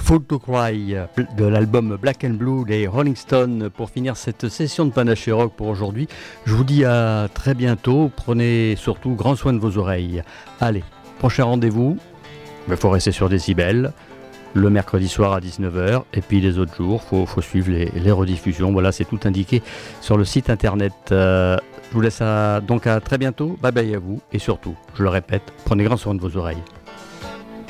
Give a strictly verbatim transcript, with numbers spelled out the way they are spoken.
Fool to Cry de l'album Black and Blue des Rolling Stones pour finir cette session de Panaché Rock pour aujourd'hui. Je vous dis à très bientôt. Prenez surtout grand soin de vos oreilles. Allez, prochain rendez-vous, il faut rester sur Décibel, le mercredi soir à dix-neuf heures. Et puis les autres jours, il faut, faut suivre les, les rediffusions. Voilà, c'est tout indiqué sur le site internet. Euh, je vous laisse à, donc à très bientôt. Bye bye à vous. Et surtout, je le répète, prenez grand soin de vos oreilles.